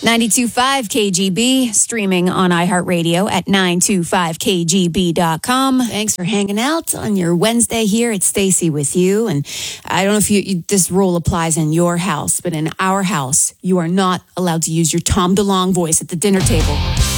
92.5 KGB, streaming on iHeartRadio at 925kgb.com. Thanks for hanging out on your Wednesday here. It's Stacy with you. And I don't know if this rule applies in your house, but in our house, you are not allowed to use your Tom DeLonge voice at the dinner table.